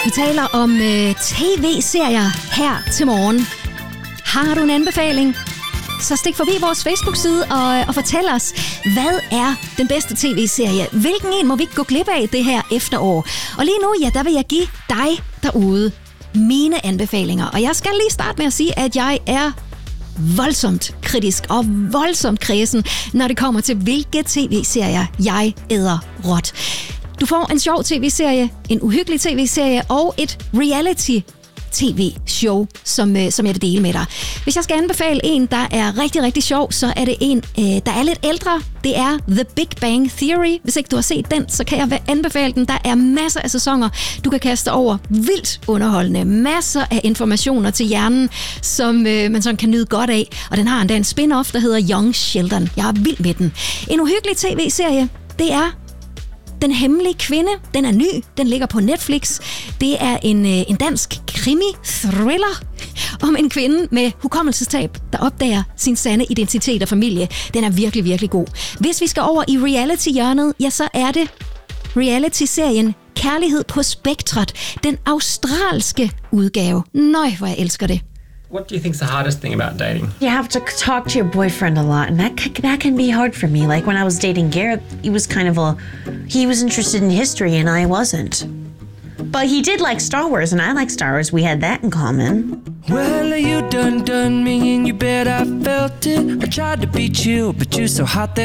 Vi taler om tv-serier her til morgen. Har du en anbefaling? Så stik forbi vores Facebook-side og fortæl os, hvad er den bedste tv-serie? Hvilken en må vi ikke gå glip af det her efterår? Og lige nu, ja, der vil jeg give dig derude mine anbefalinger. Og jeg skal lige starte med at sige, at jeg er voldsomt kritisk og voldsomt kredsen, når det kommer til, hvilke tv-serier jeg æder råt. Du får en sjov tv-serie, en uhyggelig tv-serie og et reality-tv-show, som jeg vil dele med dig. Hvis jeg skal anbefale en, der er rigtig, rigtig sjov, så er det en, der er lidt ældre. Det er The Big Bang Theory. Hvis ikke du har set den, så kan jeg anbefale den. Der er masser af sæsoner, du kan kaste over. Vildt underholdende. Masser af informationer til hjernen, som man sådan kan nyde godt af. Og den har endda en spin-off, der hedder Young Sheldon. Jeg er vild med den. En uhyggelig tv-serie, det er Den Hemmelige Kvinde. Den er ny. Den ligger på Netflix. Det er en dansk krimi-thriller om en kvinde med hukommelsestab, der opdager sin sande identitet og familie. Den er virkelig, virkelig god. Hvis vi skal over i reality-hjørnet, ja, så er det reality-serien Kærlighed på Spektret. Den australske udgave. Nøj, hvor jeg elsker det. What do you think is the hardest thing about dating? You have to talk to your boyfriend a lot, and that can be hard for me. Like when I was dating Garrett, he was interested in history and I wasn't. But he did like Star Wars, and I like Star Wars. We had that in common. Well, you done me, and you bet I felt it. I tried to beat you, but you're so hot that